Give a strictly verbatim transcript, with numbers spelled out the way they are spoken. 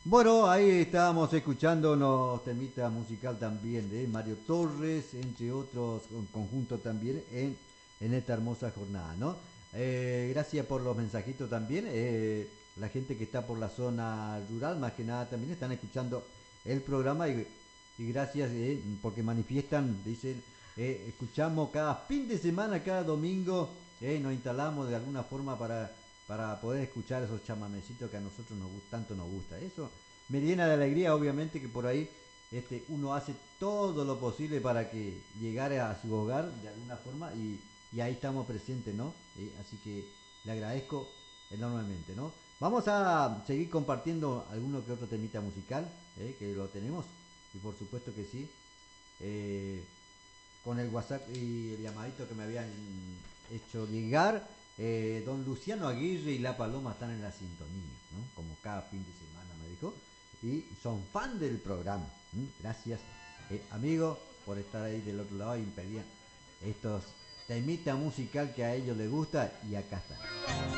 Bueno, ahí estábamos escuchando unos temitas musical también de Mario Torres, entre otros con- conjuntos también en, en esta hermosa jornada, ¿no? Eh, gracias por los mensajitos también. Eh, la gente que está por la zona rural, más que nada, también están escuchando el programa y, y gracias eh, porque manifiestan, dicen, eh, escuchamos cada fin de semana, cada domingo, eh, nos instalamos de alguna forma para, para poder escuchar esos chamamecitos que a nosotros nos, gu- tanto nos gusta. Eso me llena de alegría, obviamente, que por ahí este, uno hace todo lo posible para que llegare a su hogar de alguna forma y, y ahí estamos presentes, ¿no? Eh, así que le agradezco enormemente, ¿no? Vamos a seguir compartiendo alguno que otro temita musical, eh, que lo tenemos, y por supuesto que sí. Eh, con el WhatsApp y el llamadito que me habían hecho llegar, eh, don Luciano Aguirre y La Paloma están en la sintonía, ¿no? Como cada fin de semana me dijo, y son fan del programa. ¿M? Gracias, eh, amigo, por estar ahí del otro lado y pedían estos temita musical que a ellos les gusta y acá está.